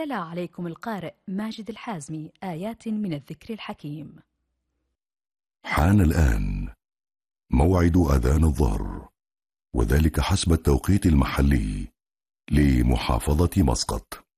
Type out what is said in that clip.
تلا عليكم القارئ ماجد الحازمي آيات من الذكر الحكيم. حان الآن موعد أذان الظهر، وذلك حسب التوقيت المحلي لمحافظة مسقط.